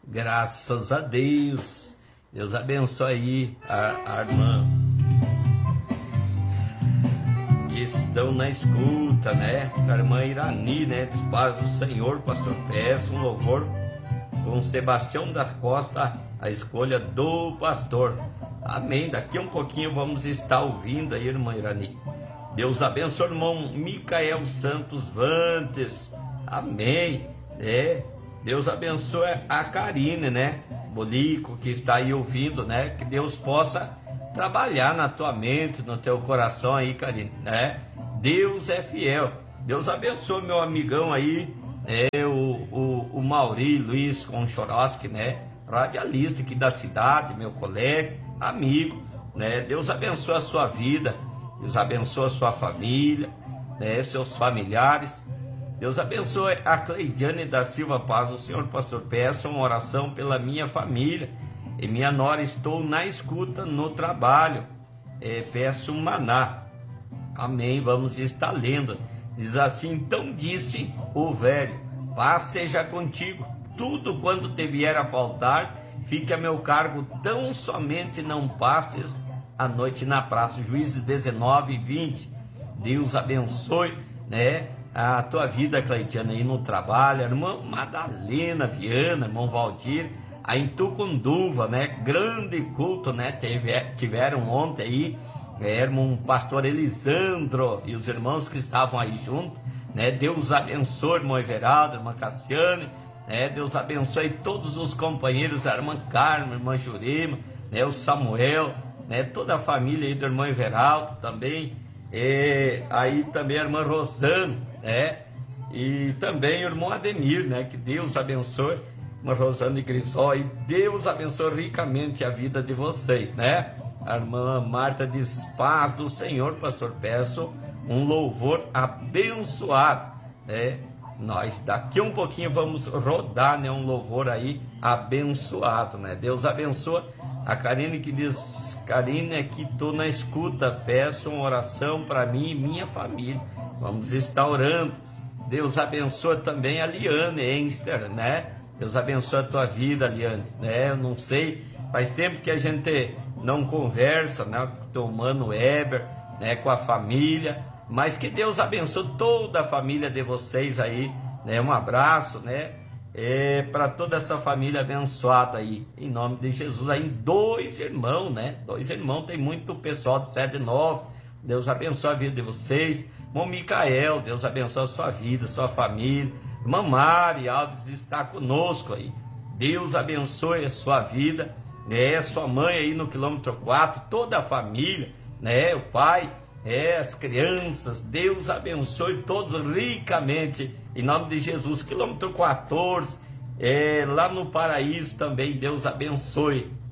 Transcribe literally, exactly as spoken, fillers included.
Graças a Deus. Deus abençoe aí a, a irmã que estão na escuta, né? A irmã Irani, né? Dos Paz do Senhor, pastor. Peço um louvor com Sebastião da Costa, a escolha do pastor. Amém. Daqui um pouquinho vamos estar ouvindo aí, irmã Irani. Deus abençoe, irmão Micael Santos Vantes. Amém. É. Deus abençoe a Karine, né? Bolico, que está aí ouvindo, né? Que Deus possa trabalhar na tua mente, no teu coração aí, Karine, né? Deus é fiel. Deus abençoe meu amigão aí, é, o, o, o Mauri Luiz Conchoroski, né? Radialista aqui da cidade, meu colega, amigo, né? Deus abençoe a sua vida, Deus abençoe a sua família, né? Seus familiares. Deus abençoe a Cleidiane da Silva Paz, o Senhor, pastor. Peço uma oração pela minha família e minha nora. Estou na escuta no trabalho. É, peço um maná. Amém. Vamos estar lendo. Diz assim: então disse o velho: paz seja contigo. Tudo quando te vier a faltar, fique a meu cargo. Tão somente não passes a noite na praça. Juízes dezenove, vinte. Deus abençoe, né? A tua vida, Cleitiana, aí no trabalho, irmã Madalena Viana, irmão Valdir, aí em Tucunduva, né? Grande culto, né? Teve, tiveram ontem aí, é, irmão pastor Elisandro e os irmãos que estavam aí juntos, né? Deus abençoe, irmão Everaldo, irmã Cassiane, né? Deus abençoe todos os companheiros, a irmã Carmen, a irmã Jurema, né? O Samuel, né? Toda a família aí do irmão Everaldo também. E aí também a irmã Rosana, né? E também o irmão Ademir, né? Que Deus abençoe, irmã Rosana e Grisó, e Deus abençoe ricamente a vida de vocês, né? A irmã Marta diz: paz do Senhor, pastor. Peço um louvor abençoado, né? Nós daqui um pouquinho vamos rodar, né? Um louvor aí abençoado, né? Deus abençoe a Karine, que diz: Karine, aqui estou na escuta, peço uma oração para mim e minha família. Vamos estar orando. Deus abençoe também a Liane Enster, né? Deus abençoe a tua vida, Liane, né? Eu não sei, faz tempo que a gente não conversa, né? Com o mano Weber, né? Com a família, mas que Deus abençoe toda a família de vocês aí, né? Um abraço, né? É, para toda essa família abençoada aí, em nome de Jesus. Aí dois irmãos, né? Dois irmãos, tem muito pessoal de sede nova. Deus abençoe a vida de vocês. Irmão Micael, Deus abençoe a sua vida, sua família. Irmã Mari Alves está conosco aí. Deus abençoe a sua vida, né? Sua mãe aí no quilômetro quatro, toda a família, né? O pai, é, as crianças. Deus abençoe todos ricamente, em nome de Jesus. Quilômetro quatorze, é, lá no Paraíso também, Deus abençoe